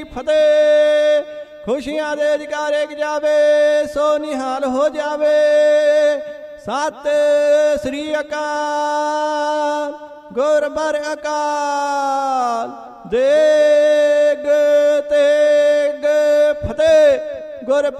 ਫਤਿਹ। ਖੁਸ਼ੀਆਂ ਦੇ ਜਗਾਰੇ ਜਾਵੇ ਸੋ ਨਿਹਾਲ ਹੋ ਜਾਵੇ। ਸਤਿ ਸ੍ਰੀ ਅਕਾਲ। ਗੁਰ ਬਰ ਅਕਾਲ ਦੇ